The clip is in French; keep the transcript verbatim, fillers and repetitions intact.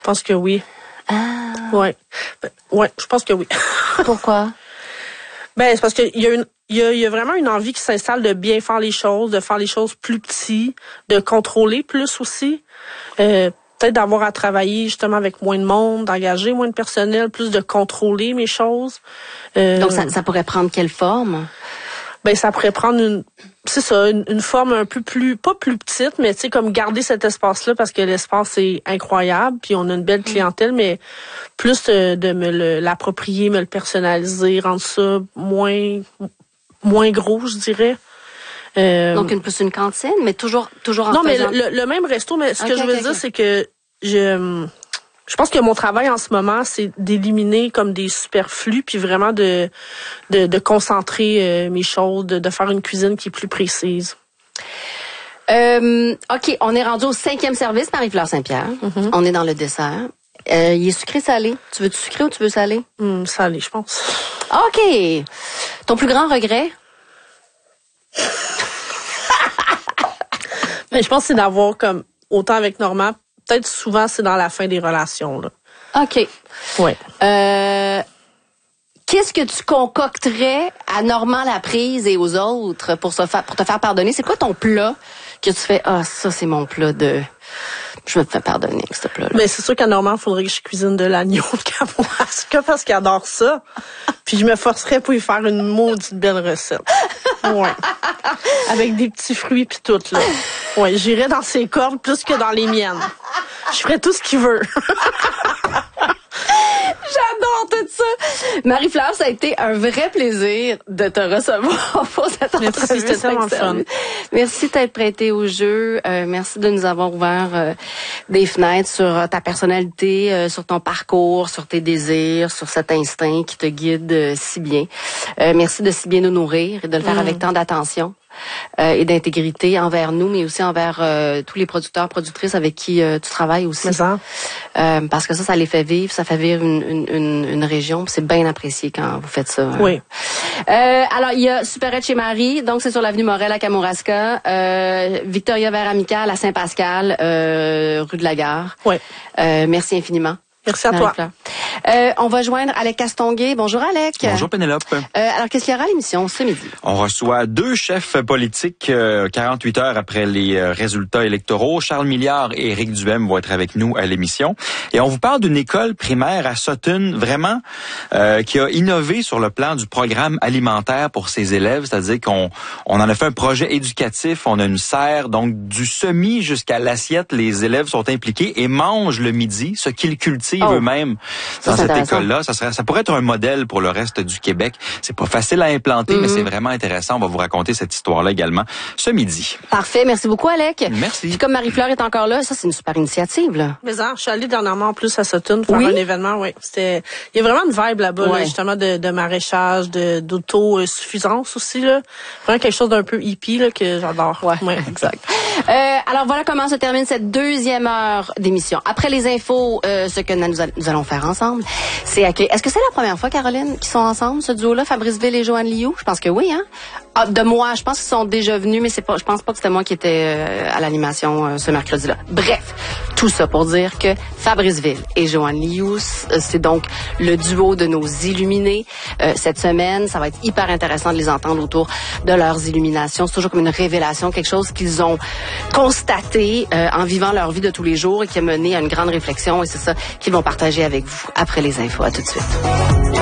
Je pense que oui. Ah. Ouais. Ouais, je pense que oui. Pourquoi? Ben, c'est parce qu'il y a une, il y a, il y a vraiment une envie qui s'installe de bien faire les choses, de faire les choses plus petites, de contrôler plus aussi. Euh, peut-être d'avoir à travailler justement avec moins de monde, d'engager moins de personnel, plus de contrôler mes choses. Euh, Donc, ça, ça pourrait prendre quelle forme? Ben, ça pourrait prendre une, c'est ça, une, une forme un peu plus, pas plus petite, mais tu sais, comme garder cet espace-là parce que l'espace est incroyable, puis on a une belle clientèle, mais plus de, de me le, l'approprier, me le personnaliser, rendre ça moins, moins gros, je dirais. Euh, Donc, une plus une cantine, mais toujours, toujours en non, faisant... mais le, le même resto, mais ce Okay, que je veux okay, dire, okay. c'est que je, je pense que mon travail en ce moment, c'est d'éliminer comme des superflus, puis vraiment de, de, de concentrer euh, mes choses, de, de faire une cuisine qui est plus précise. Euh, OK, on est rendu au cinquième service, Marie-Fleur Saint-Pierre. Mm-hmm. On est dans le dessert. Euh, il est sucré-salé. Tu veux-tu sucré ou tu veux salé? Hum, salé, je pense. OK. Ton plus grand regret? Ben, je pense que c'est d'avoir comme autant avec Normand, peut-être souvent c'est dans la fin des relations là. OK. Ouais. Euh, qu'est-ce que tu concocterais à Normand Laprise et aux autres pour se faire pour te faire pardonner? C'est quoi ton plat que tu fais ah ça c'est mon plat de je me fais pardonner ce plat-là. Mais c'est sûr qu'à Normand, il faudrait que je cuisine de l'agneau de Kamouraska parce qu'il adore ça. Puis je me forcerais pour lui faire une maudite belle recette. Ouais. Avec des petits fruits puis tout, là. Ouais, j'irais dans ses cordes plus que dans les miennes. Je ferais tout ce qu'il veut. J'adore tout ça. Marie-Fleur, ça a été un vrai plaisir de te recevoir pour cette entrevue. Merci, c'était tellement fun. Merci d'être prêtée au jeu. Euh, merci de nous avoir ouvert euh, des fenêtres sur euh, ta personnalité, euh, sur ton parcours, sur tes désirs, sur cet instinct qui te guide euh, si bien. Euh, merci de si bien nous nourrir et de le faire mmh. avec tant d'attention. Euh, et d'intégrité envers nous, mais aussi envers euh, tous les producteurs, productrices avec qui euh, tu travailles aussi. Mais ça. Euh, parce que ça, ça les fait vivre, ça fait vivre une, une, une, une région, puis c'est bien apprécié quand vous faites ça. Oui. Euh, alors, il y a Supérette chez Marie, donc c'est sur l'avenue Morel à Kamouraska, euh, Victoria Vert Amical à Saint-Pascal, euh, rue de la Gare. Oui. Euh, merci infiniment. Merci à toi. Euh, on va joindre Alec Castonguay. Bonjour Alec. Bonjour Pénélope. Euh, alors qu'est-ce qu'il y aura à l'émission ce midi? On reçoit deux chefs politiques euh, quarante-huit heures après les euh, résultats électoraux. Charles Milliard et Éric Duhem vont être avec nous à l'émission. Et on vous parle d'une école primaire à Sutton, vraiment, euh, qui a innové sur le plan du programme alimentaire pour ses élèves. C'est-à-dire qu'on on en a fait un projet éducatif. On a une serre, donc du semis jusqu'à l'assiette, les élèves sont impliqués et mangent le midi, ce qu'ils cultivent oh. eux-mêmes dans cette école-là. Ça serait, ça pourrait être un modèle pour le reste du Québec. C'est pas facile à implanter, mm-hmm. mais c'est vraiment intéressant. On va vous raconter cette histoire-là également ce midi. Parfait. Merci beaucoup, Alec. Merci. Puis comme Marie-Fleur est encore là, ça, c'est une super initiative, là. Mais ça, je suis allée dernièrement en plus à Sutton faire oui? un événement, oui. C'était, il y a vraiment une vibe là-bas, ouais. là, justement, de, de maraîchage, de, d'autosuffisance aussi, là. Vraiment quelque chose d'un peu hippie, là, que j'adore. Ouais, ouais. Exact. euh, alors voilà comment se termine cette deuxième heure d'émission. Après les infos, euh, ce que nous, nous allons faire ensemble, c'est accueillir. Est-ce que c'est la première fois, Caroline, qu'ils sont ensemble, ce duo-là, Fabrice Ville et Joanne Liu? Je pense que oui, hein? Ah, de moi, je pense qu'ils sont déjà venus, mais c'est pas, je pense pas que c'était moi qui étais euh, à l'animation euh, ce mercredi-là. Bref, tout ça pour dire que Fabrice Ville et Joanne Liu, c'est donc le duo de nos illuminés euh, cette semaine. Ça va être hyper intéressant de les entendre autour de leurs illuminations. C'est toujours comme une révélation, quelque chose qu'ils ont constaté euh, en vivant leur vie de tous les jours et qui a mené à une grande réflexion. Et c'est ça qu'ils vont partager avec vous après les infos. À tout de suite.